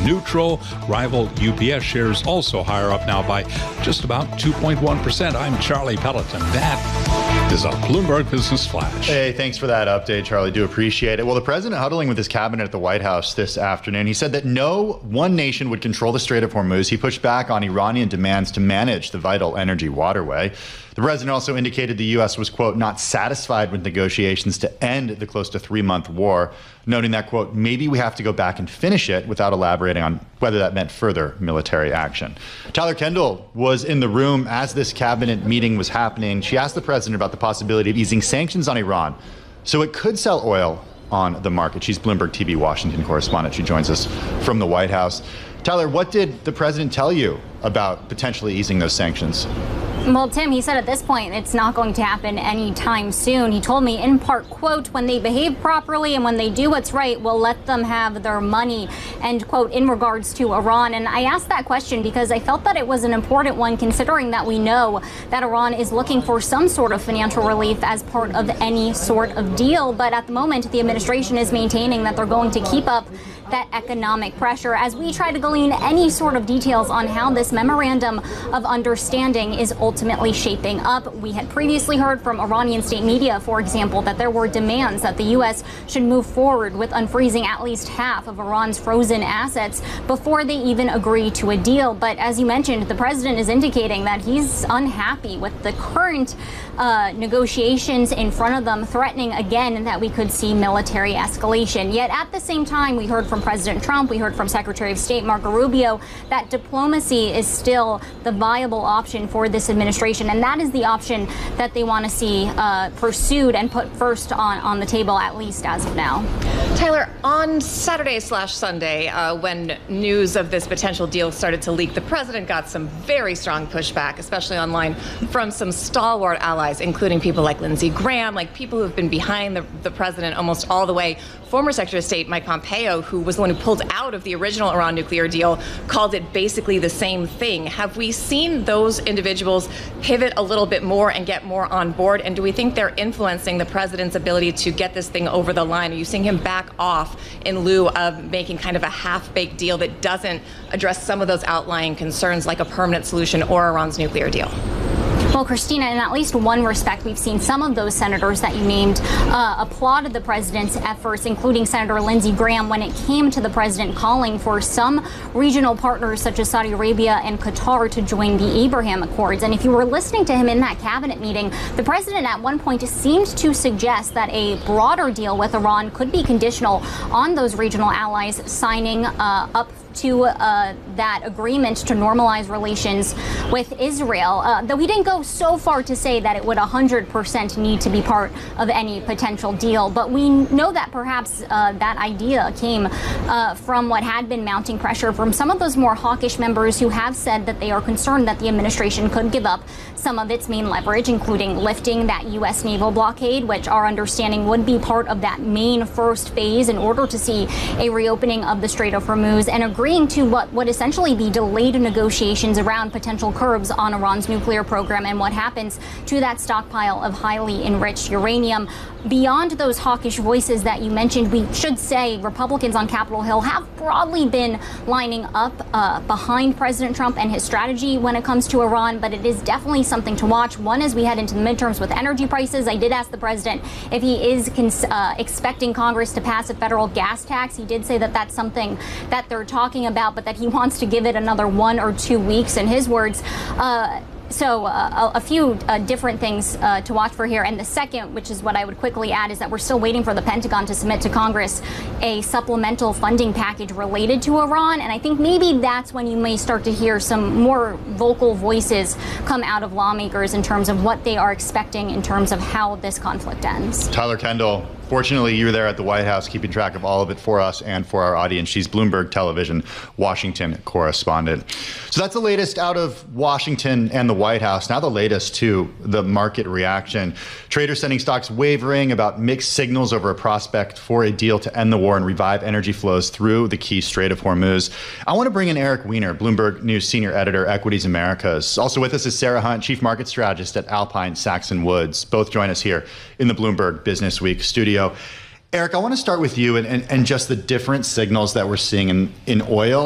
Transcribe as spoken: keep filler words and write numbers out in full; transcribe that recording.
neutral. Rival U P S shares also higher up now by just about two point one percent. I'm Charlie Pelleton. That is a Bloomberg Business Flash. Hey, thanks for that update, Charlie. Do appreciate it. Well, the president huddling with his cabinet at the White House this afternoon, he said that no one nation would control the Strait of Hormuz. He pushed back on Iranian demands to manage the vital energy waterway. The president also indicated the U S was, quote, not satisfied with negotiations to end the close to three-month war, noting that, quote, maybe we have to go back and finish it, without elaborating on whether that meant further military action. Tyler Kendall was in the room as this cabinet meeting was happening. She asked the president about the possibility of easing sanctions on Iran so it could sell oil on the market. She's Bloomberg T V Washington correspondent. She joins us from the White House. Tyler, what did the president tell you about potentially easing those sanctions? Well, Tim, he said at this point it's not going to happen anytime soon. He told me in part, quote, when they behave properly and when they do what's right, we'll let them have their money, end quote, in regards to Iran. And I asked that question because I felt that it was an important one, considering that we know that Iran is looking for some sort of financial relief as part of any sort of deal. But at the moment, the administration is maintaining that they're going to keep up that economic pressure as we try to glean any sort of details on how this memorandum of understanding is ultimately shaping up. We had previously heard from Iranian state media, for example, that there were demands that the U S should move forward with unfreezing at least half of Iran's frozen assets before they even agree to a deal. But as you mentioned, the president is indicating that he's unhappy with the current uh, negotiations in front of them, threatening again that we could see military escalation. Yet at the same time, we heard from President Trump, we heard from Secretary of State Marco Rubio that diplomacy is still the viable option for this administration, and that is the option that they want to see uh, pursued and put first on, on the table, at least as of now. Tyler, on Saturday slash Sunday, uh, when news of this potential deal started to leak, the president got some very strong pushback, especially online, from some stalwart allies, including people like Lindsey Graham, like people who have been behind the, the president almost all the way. Former Secretary of State Mike Pompeo, who was the one who pulled out of the original Iran nuclear deal, called it basically the same thing. Have we seen those individuals pivot a little bit more and get more on board? And do we think they're influencing the president's ability to get this thing over the line? Are you seeing him back off in lieu of making kind of a half-baked deal that doesn't address some of those outlying concerns like a permanent solution or Iran's nuclear deal? Well, Christina, in at least one respect, we've seen some of those senators that you named uh, applauded the president's efforts, including Senator Lindsey Graham, when it came to the president calling for some regional partners such as Saudi Arabia and Qatar to join the Abraham Accords. And if you were listening to him in that cabinet meeting, the president at one point seemed to suggest that a broader deal with Iran could be conditional on those regional allies signing uh, up to uh, that agreement to normalize relations with Israel, uh, though he didn't go so far to say that it would one hundred percent need to be part of any potential deal. But we know that perhaps uh, that idea came uh, from what had been mounting pressure from some of those more hawkish members who have said that they are concerned that the administration could give up some of its main leverage, including lifting that U S naval blockade, which our understanding would be part of that main first phase in order to see a reopening of the Strait of Hormuz, and agreeing to what would essentially be delayed negotiations around potential curbs on Iran's nuclear program and what happens to that stockpile of highly enriched uranium. Beyond those hawkish voices that you mentioned, we should say Republicans on Capitol Hill have broadly been lining up uh, behind President Trump and his strategy when it comes to Iran, but it is definitely something to watch. One, as we head into the midterms with energy prices, I did ask the president if he is cons- uh, expecting Congress to pass a federal gas tax. He did say that that's something that they're talking about, but that he wants to give it another one or two weeks, in his words. Uh, So uh, a, a few uh, different things uh, to watch for here. And the second, which is what I would quickly add, is that we're still waiting for the Pentagon to submit to Congress a supplemental funding package related to Iran. And I think maybe that's when you may start to hear some more vocal voices come out of lawmakers in terms of what they are expecting in terms of how this conflict ends. Tyler Kendall, fortunately, you were there at the White House keeping track of all of it for us and for our audience. She's Bloomberg Television Washington correspondent. So that's the latest out of Washington and the White House. Now the latest to the market reaction. Traders sending stocks wavering about mixed signals over a prospect for a deal to end the war and revive energy flows through the key Strait of Hormuz. I want to bring in Eric Weiner, Bloomberg News Senior Editor, Equities Americas. Also with us is Sarah Hunt, Chief Market Strategist at Alpine Saxon Woods. Both join us here in the Bloomberg Business Week studio. Eric, I want to start with you and, and, and just the different signals that we're seeing in, in oil.